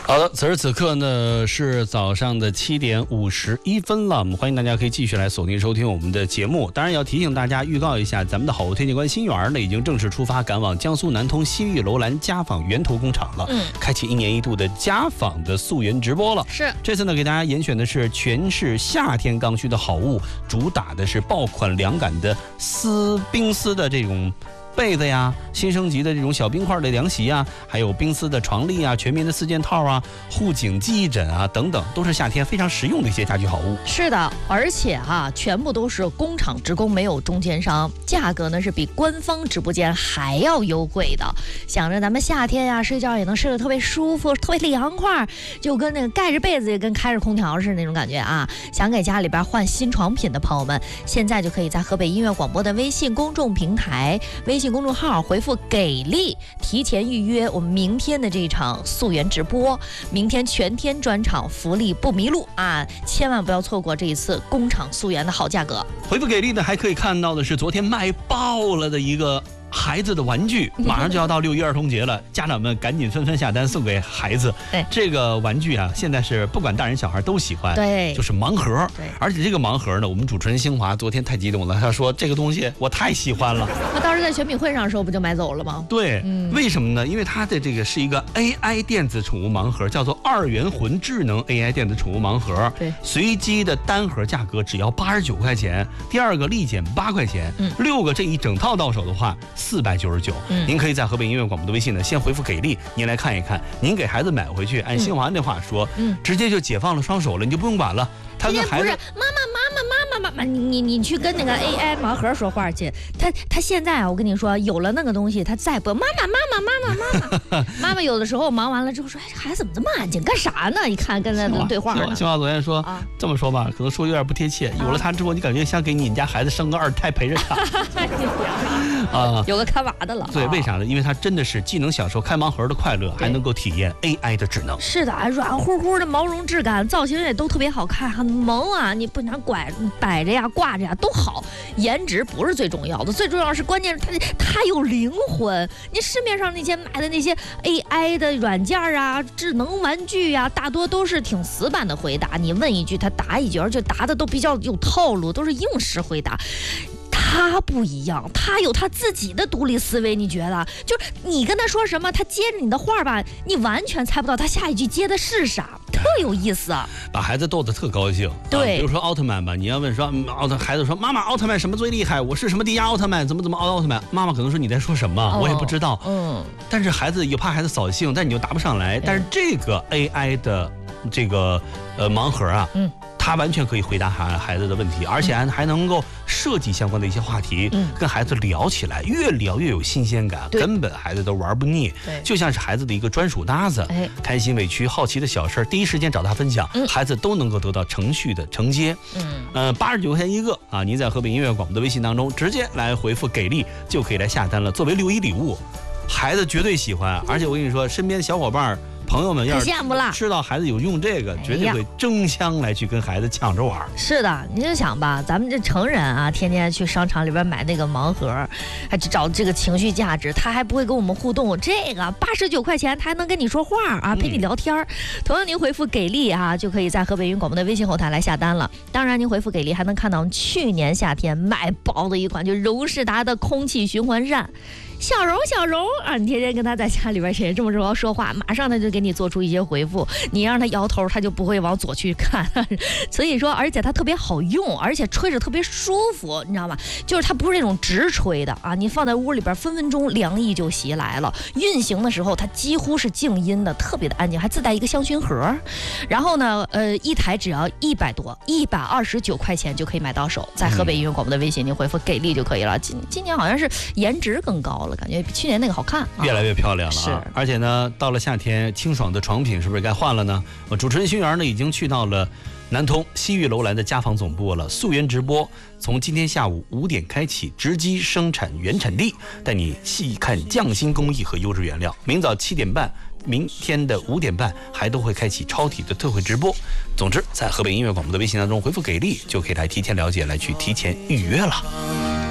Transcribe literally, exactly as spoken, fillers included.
好的，此时此刻呢是早上的七点五十一分了，我们欢迎大家可以继续来锁定收听我们的节目。当然要提醒大家，预告一下，咱们的好物推荐官新源呢已经正式出发，赶往江苏南通西域楼兰家纺源头工厂了，嗯，开启一年一度的家纺的溯源直播了。 是， 这次呢给大家严选的是全是夏天刚需的好物，主打的是爆款凉感的丝冰丝的这种被子呀，新升级的这种小冰块的凉席啊，还有冰丝的床笠啊，全棉的四件套啊，护颈记忆枕啊等等，都是夏天非常实用的一些家居好物。 是的，而且哈、啊，全部都是工厂直供，没有中间商，价格呢是比官方直播间还要优惠的。想着咱们夏天呀、啊，睡觉也能睡得特别舒服，特别凉快，就跟那个盖着被子也跟开着空调似的那种感觉啊。想给家里边换新床品的朋友们，现在就可以在河北音乐广播的微信公众平台、微信公众号回复给力，提前预约我们明天的这一场溯源直播。明天全天专场，福利不迷路啊！千万不要错过这一次工厂溯源的好价格。 回复给力的还可以看到的是昨天卖爆了的一个孩子的玩具，马上就要到六一儿童节了，家长们赶紧纷纷下单送给孩子。 对， 这个玩具啊，现在是不管大人小孩都喜欢。 对， 就是盲盒。 对， 而且这个盲盒呢，我们主持人兴华昨天太激动了，他说这个东西我太喜欢了。 他当时在选品会上的时候不就买走了吗？ 对，嗯，为什么呢？因为它的这个是一个 A I 电子宠物盲盒，叫做二元魂智能 A I 电子宠物盲盒。 对， 随机的单盒价格只要八十九块钱，第二个立减八块钱，嗯，六个这一整套到手的话四百九十九。嗯，您可以在河北音乐广播的微信呢，先回复给力，您来看一看，您给孩子买回去，按新华那话说，嗯，直接就解放了双手了，你就不用管了。他跟孩子， 不是妈妈妈妈妈妈妈妈，你你你去跟那个 A I 盲盒说话去。他他现在啊，我跟你说，有了那个东西，他再不妈妈妈妈妈妈妈妈妈妈有的时候忙完了之后说，哎，这孩子怎么这么安静，干啥呢？一看跟他对话呢。 新华昨天说、啊、这么说吧，可能说有点不贴切。有了他之后，你感觉像给你家孩子生个二胎陪着他。 啊，有个看娃的了。 对，为啥呢？因为他真的是既能享受开盲盒的快乐，还能够体验 A I 的智能。 是的，软乎乎的毛绒质感，造型也都特别好看，很萌啊！你不拿拐摆着呀、挂着呀都好，颜值不是最重要的，最重要是关键是它它有灵魂。你市面上那些买的那些 A I 的软件啊、智能玩具啊，大多都是挺死板的回答，你问一句他答一句，而且答的都比较有套路，都是应时回答。他不一样，他有他自己的独立思维。你觉得，就是你跟他说什么，他接着你的话吧，你完全猜不到他下一句接的是啥，特有意思， 把孩子逗得特高兴。 对、 啊，比如说奥特曼吧，你要问说奥特，孩子说妈妈，奥特曼什么最厉害？我是什么迪迦奥特曼？怎么怎么奥奥特曼？妈妈可能说你在说什么，哦、我也不知道。嗯，但是孩子又怕孩子扫兴，但你又答不上来。但是这个 A I 的这个呃盲盒啊，嗯。他完全可以回答孩孩子的问题，而且还还能够设计相关的一些话题，嗯、跟孩子聊起来，越聊越有新鲜感，根本孩子都玩不腻，就像是孩子的一个专属搭子。哎、开心、委屈、好奇的小事，第一时间找他分享，嗯、孩子都能够得到程序的承接。嗯，呃，八十九块钱一个啊！您在河北音乐广播的微信当中直接来回复给力，就可以来下单了，作为六一礼物，孩子绝对喜欢。而且我跟你说，身边的小伙伴。朋友们要是知道孩子有用这个，绝对会争相来去跟孩子抢着玩。 是的，你就想吧，咱们这成人啊，天天去商场里边买那个盲盒，还找这个情绪价值，他还不会跟我们互动。这个八十九块钱，他还能跟你说话啊，陪你聊天。嗯、同样，您回复给力啊，就可以在河北云广播的微信后台来下单了。当然，您回复给力还能看到去年夏天卖爆的一款，就柔仕达的空气循环扇。小柔，小柔啊，你天天跟他在家里边也这么说说话，马上他就给你做出一些回复。你让他摇头，他就不会往左去看。所以说，而且它特别好用，而且吹着特别舒服，你知道吗？就是它不是那种直吹的啊，你放在屋里边，分分钟凉意就袭来了。运行的时候，它几乎是静音的，特别的安静，还自带一个香薰盒。然后呢，呃，一台只要一百多，一百二十九块钱就可以买到手。在河北音乐广播的微信，您回复给力就可以了。今今年好像是颜值更高。感觉比去年那个好看、啊， 越来越漂亮了、啊。 是， 而且呢，到了夏天，清爽的床品是不是该换了呢？我主持人勋元呢，已经去到了南通西域楼兰的家纺总部了。溯源直播从今天下午五点开启，直击生产原产地，带你细看匠心工艺和优质原料。明早七点半。明天的五点半还都会开启超体的特惠直播。总之，在河北音乐广播的微信当中回复给力，就可以来提前了解，来去提前预约了。